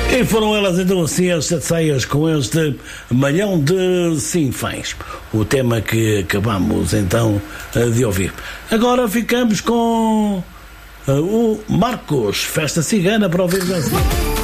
E foram elas então assim as sete saias com este malhão de sinfãs. O tema que acabamos então de ouvir. Agora ficamos com o Marcos, Festa Cigana, para ouvir a seguir.